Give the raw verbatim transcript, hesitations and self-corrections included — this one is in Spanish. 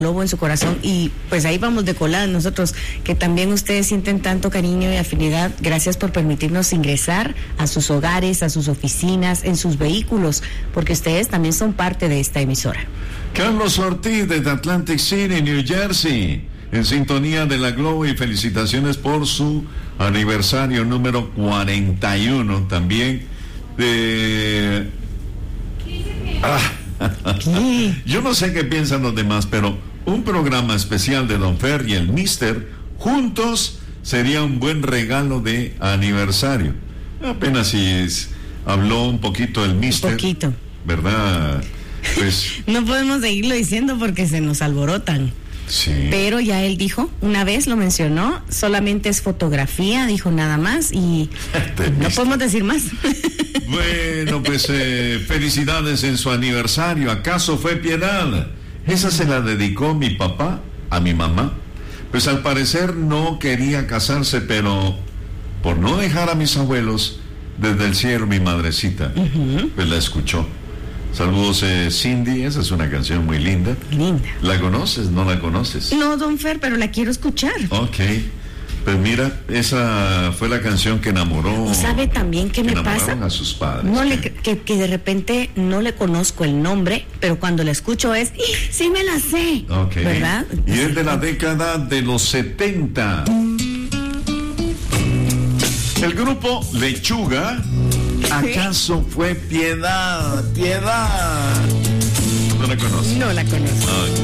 Lobo en su corazón, y pues ahí vamos de colada nosotros, que también ustedes sienten tanto cariño y afinidad. Gracias por permitirnos ingresar a sus hogares, a sus oficinas, en sus vehículos, porque ustedes también son parte de esta emisora. Carlos Ortiz desde Atlantic City, New Jersey, en sintonía de la Globo, y felicitaciones por su aniversario número cuarenta y uno también de... Ah. Yo no sé qué piensan los demás, pero un programa especial de Don Fer y el Mister juntos sería un buen regalo de aniversario. Apenas si es, habló un poquito el Mister. Un poquito. ¿Verdad? Pues no podemos seguirlo diciendo porque se nos alborotan. Sí. Pero ya él dijo, una vez lo mencionó, solamente es fotografía, dijo nada más, y no podemos decir más. Bueno, pues eh, felicidades en su aniversario. ¿Acaso fue Piedad? Esa se la dedicó mi papá a mi mamá. Pues al parecer no quería casarse, pero por no dejar a mis abuelos, desde el cielo mi madrecita, uh-huh. pues la escuchó. Saludos, eh, Cindy, esa es una canción muy linda. Linda. ¿La conoces? ¿No la conoces? No, Don Fer, pero la quiero escuchar. Ok. Pues mira, esa fue la canción que enamoró. ¿Y sabe también qué me pasa? A sus padres. No le, que, que de repente no le conozco el nombre, pero cuando la escucho es, sí me la sé. Ok. ¿Verdad? Y es de la década de los setenta. El grupo Lechuga. ¿Acaso fue Piedad? Piedad. ¿No la conoces? No la conozco. Okay.